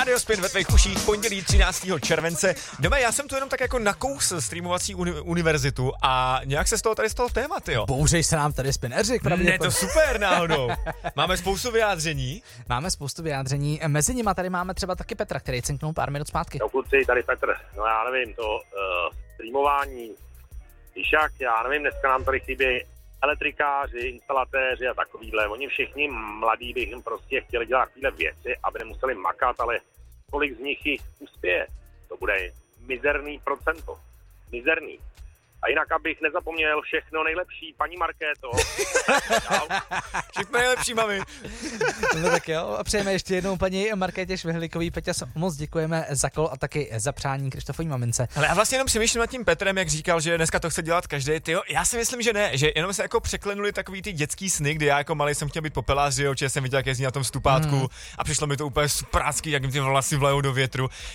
Rádio Spin ve tvých uších, pondělí 13. července. Doma, já jsem tu jenom tak jako nakousl streamovací univerzitu a nějak se z toho tady stalo téma, jo. Bouřej se nám tady spineři. Ne, to super náhodou. Máme spoustu vyjádření. Máme spoustu vyjádření. Mezi nimi tady máme třeba taky Petra, který cinknul pár minut zpátky. No kluci, tady Petr, no já nevím, to streamování, víš jak, já nevím, dneska nám tady chybí elektrikáři, instalatéři a takovýhle. Oni všichni mladí by jim prostě chtěli dělat takové věci, aby nemuseli makat, ale kolik z nich jich uspěje. To bude mizerný procento. Mizerný. A jinak, abych nezapomněl, všechno nejlepší, paní Markéto. Všechno nejlepší, mami. No tak jo, a přejeme ještě jednou paní Markétě Švihlikový. Peťa, moc děkujeme za kol a taky za přání Krištofový mamince. Ale já vlastně jenom přemýšlím nad tím Petrem, jak říkal, že dneska to chce dělat každý. Tyjo, já si myslím, že ne, že jenom se jako překlenuli takový ty dětský sny, kdy já jako malý jsem chtěl být popelář, jo, či jsem viděl, jak jezdí na tom stupátku a přišlo mi to úplně suprácký, jak jim ty vlasy vlajou do větru.